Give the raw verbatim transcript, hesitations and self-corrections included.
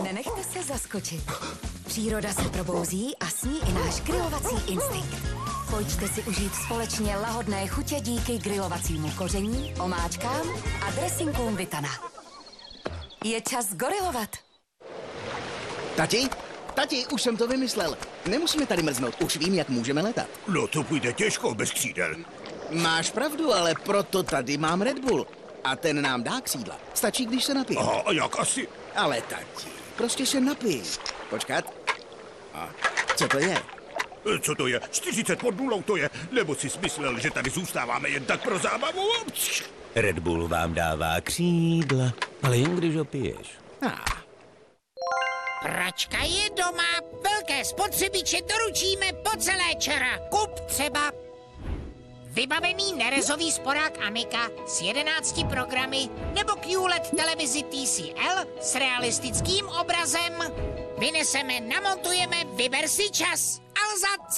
Nenechte se zaskočit. Příroda se probouzí a s ní i náš grilovací instinkt. Pojďte si užít společně lahodné chutě díky grilovacímu koření, omáčkám a dressinkům Vitana. Je čas gorilovat. Tati? Tati, už jsem to vymyslel. Nemusíme tady mrznout, už vím, jak můžeme letat. No to půjde těžko bez křídel. Máš pravdu, ale proto tady mám Red Bull. A ten nám dá křídla. Stačí, když se napije. Aha, a jak asi? Ale tati, prostě se napij. Počkat. A co to je? Co to je? čtyřicet pod nulou to je. Nebo si smyslel, že tady zůstáváme jen tak pro zábavu? Red Bull vám dává křídla, ale jen když ho piješ. Ah. Pračka je doma, velké spotřebiče doručíme po celé čara. Kup třeba vybavený nerezový sporák Amiga s jedenácti programy nebo Q L E D televizi T C L s realistickým obrazem. Vyneseme, namontujeme, vyber si čas. Alza